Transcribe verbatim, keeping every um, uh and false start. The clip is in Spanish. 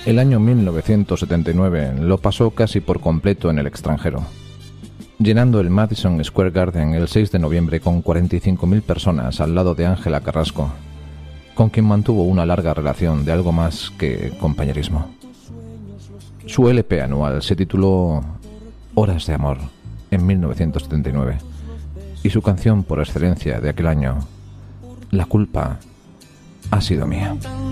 El año mil novecientos setenta y nueve lo pasó casi por completo en el extranjero, llenando el Madison Square Garden el seis de noviembre con cuarenta y cinco mil personas al lado de Ángela Carrasco, con quien mantuvo una larga relación de algo más que compañerismo. Su L P anual se tituló Horas de Amor en mil novecientos setenta y nueve y su canción por excelencia de aquel año, La culpa ha sido mía.